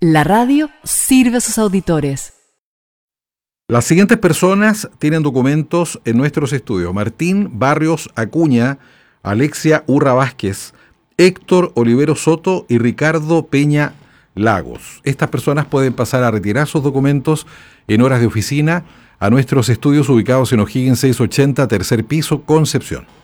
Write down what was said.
La radio sirve a sus auditores. Las siguientes personas tienen documentos en nuestros estudios: Martín Barrios Acuña, Alexia Urra Vázquez, Héctor Olivero Soto y Ricardo Peña Lagos. Estas personas pueden pasar a retirar sus documentos en horas de oficina a nuestros estudios ubicados en O'Higgins 680, tercer piso, Concepción.